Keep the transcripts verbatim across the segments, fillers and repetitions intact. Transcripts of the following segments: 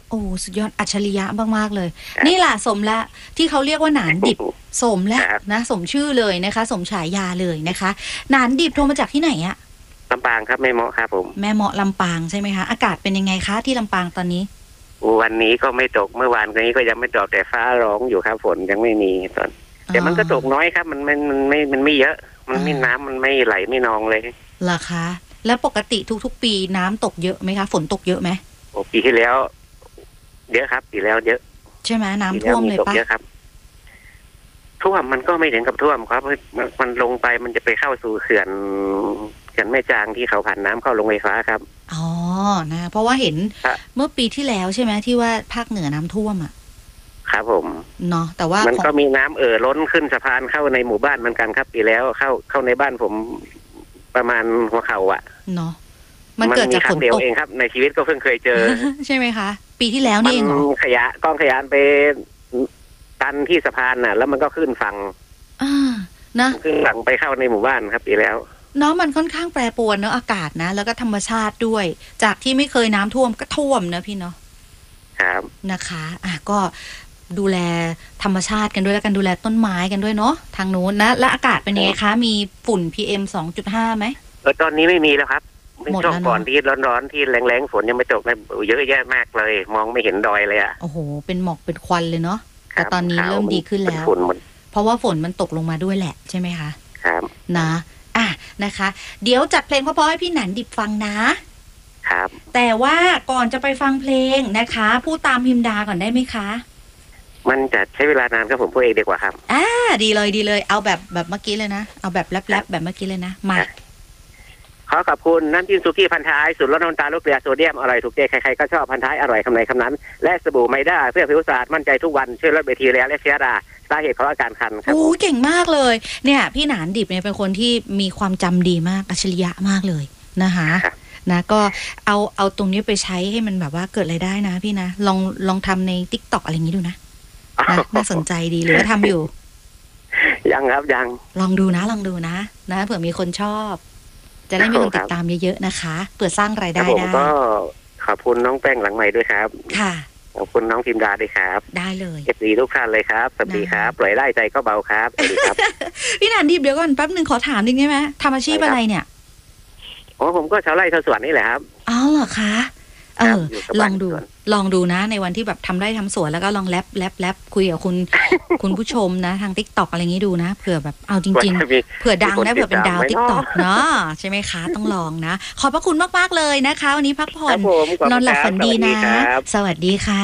โอ้สุดยอดอัจฉริยะมากๆเลยนี่แหละสมละที่เขาเรียกว่าหนานดิบสมแล้วนะสมชื่อเลยนะคะสมฉายาเลยนะคะหนานดิบโทรมาจากที่ไหนอะลำปางครับแม่เมาะครับผมแม่เมาะลำปางใช่ไหมคะอากาศเป็นยังไงคะที่ลำปางตอนนี้วันนี้ก็ไม่ตกเมื่อวานนี้ก็ยังไม่ตกแต่ฟ้าร้องอยู่ครับฝนยังไม่มีตอนแต่มันก็ตกน้อยครับมันมันมันไม่มันไม่เยอะมันไม่น้ำมันไม่ไหลไม่นองเลยเหรอคะแล้วปกติทุกๆปีน้ำตกเยอะไหมคะฝนตกเยอะไหมโอ้ปีที่แล้วเยอะครับปีแล้วเยอะใช่ไหมน้ำท่วมเลยปะเยอะครับท่วมมันก็ไม่ถึงกับท่วมครับมันลงไปมันจะไปเข้าสู่เขื่อนเขื่อนแม่จางที่เขาผ่านน้ำเข้าลงไฟฟ้าครับอ๋อนะเพราะว่าเห็นเมื่อปีที่แล้วใช่ไหมที่ว่าภาคเหนือน้ำท่วมอ่ะครับผมเนาะแต่ว่ามันก็มีน้ำเอ่อล้นขึ้นสะพานเข้าในหมู่บ้านเหมือนกันครับปีแล้วเข้าเข้าในบ้านผมประมาณหัวเข่าอ่ะเนาะมันเกิดจากฝนตกเองครับในชีวิตก็เพิ่งเคยเจอใช่ไหมคะปีที่แล้วนี่เองเหรอขยะกองขยะไปตันที่สะพานน่ะแล้วมันก็ขึ้นฝั่งอ่านะขึ้นฝั่งไปเข้าในหมู่บ้านครับปีแล้วเนาะมันค่อนข้างแปรปรวนเนาะอากาศนะแล้วก็ธรรมชาติด้วยจากที่ไม่เคยน้ำท่วมก็ท่วมนะพี่เนาะครับนะคะอ่ะก็ดูแลธรรมชาติกันด้วยแล้วกันดูแลต้นไม้กันด้วยเนาะทางโน้นนะและอากาศเป็นยังไงคะมีฝุ่น พี เอ็ม สองจุดห้า ไหมเออตอนนี้ไม่มีแล้วครับหมดแล้วก่อนที่ร้อนๆที่แรงๆฝนยังไม่ตกเลยเยอะแยะมากเลยมองไม่เห็นดอยเลยอ่ะโอ้โหเป็นหมอกเป็นควันเลยเนาะแต่ตอนนี้เริ่มดีขึ้นแล้วเพราะว่าฝนมันตกลงมาด้วยแหละใช่ไหมคะครับนะอ่ะนะคะเดี๋ยวจัดเพลงเพราะๆให้พี่หนันดิบฟังนะครับแต่ว่าก่อนจะไปฟังเพลงนะคะพูดตามพิมดาก่อนได้ไหมคะมันจะใช้เวลานานครับผมพูดเองดีกว่าครับอ่าดีเลยดีเลยเอาแบบแบบเมื่อกี้เลยนะเอาแบบแรปๆแบบเมื่อกี้เลยนะมาขอขอบคุณน้ำจิ้มสุกี้พันท้ายสูตรลดน้ำตาลลดเกลือโซเดียมอร่อยถูกใจใครๆก็ชอบพันท้ายอร่อยคำไหนคำนั้นและสบู่ไมด้าเพื่อผิวสะอาดมั่นใจทุกวันช่วยลดแบคทีเรียและเชื้อราสาเหตุของอาการคันครับโอ้เก่งมากเลยเนี่ยพี่หนานดิบเนี่ยเป็นคนที่มีความจำดีมากอัจฉริยะมากเลยนะคะนะก็เอาเอาตรงนี้ไปใช้ให้มันแบบว่าเกิดรายได้นะพี่นะลองลองทำใน TikTok อะไรอย่างนี้ดูนะนะน่าสนใจดีหรือว่าทำอยู่ยังครับยังลองดูนะลองดูนะนะเผื่อมีคนชอบจะได้มีคนติดตามเยอะๆนะคะเปิดสร้างรายได้ได้ผมก็ขอบคุณน้องแป้งหลังใหม่ด้วยครับค่ะขอบคุณน้องพิมดาด้วยครับได้เลยเอฟซีทุกท่านเลยครับสวัสดีครับปล่อยไล่ใจก็เบาครับสวัสดีครับพี่หนานดิบเดี๋ยวก่อนแป๊บนึงขอถามนิดได้ไหมทำอาชีพอะไรเนี่ยอ๋อผมก็ชาวไร่ชาวสวนนี่แหละครับอ๋อเหรอคะเออลองดูลองดูนะในวันที่แบบทำไร่ทำสวนแล้วก็ลองแรปแรปแรปคุยกับคุณคุณผู้ชมนะทาง TikTok อะไรอย่างนี้ดูนะเผื่อแบบเอาจริงๆเผื่อดังนะเผื่อเป็นดาว TikTok เนาะใช่ไหมคะต้องลองนะขอบพระคุณมากๆเลยนะคะวันนี้พักผ่อนนอนหลับฝันดีนะสวัสดีค่ะ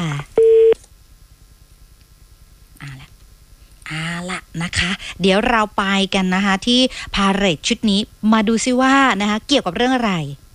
เอาละเอาละนะคะเดี๋ยวเราไปกันนะคะที่พาเหรดชุดนี้มาดูซิว่านะคะเกี่ยวกับเรื่องอะไร